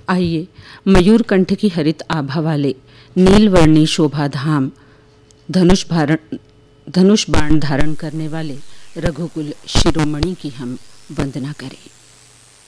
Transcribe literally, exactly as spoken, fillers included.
आइए मयूर कंठ की हरित आभा वाले नीलवर्णी शोभा धाम धनुष भारण धनुष बाण धारण करने वाले रघुकुल शिरोमणि की हम वंदना करें।